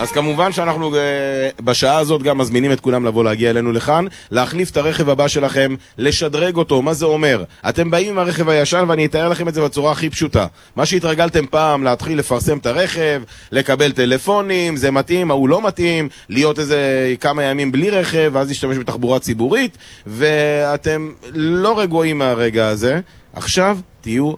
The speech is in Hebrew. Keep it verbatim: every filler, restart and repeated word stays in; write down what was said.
אז כמובן שאנחנו בשעה הזאת גם מזמינים את כולם לבוא להגיע אלינו לכאן, להחליף את הרכב הבא שלכם, לשדרג אותו. מה זה אומר? אתם באים עם הרכב הישן ואני אתאר לכם את זה בצורה הכי פשוטה. מה שהתרגלתם פעם להתחיל לפרסם את הרכב, לקבל טלפונים, זה מתאים, הוא לא מתאים, להיות איזה כמה ימים בלי רכב, ואז להשתמש בתחבורה ציבורית, ואתם לא רגועים מהרגע הזה. עכשיו תהיו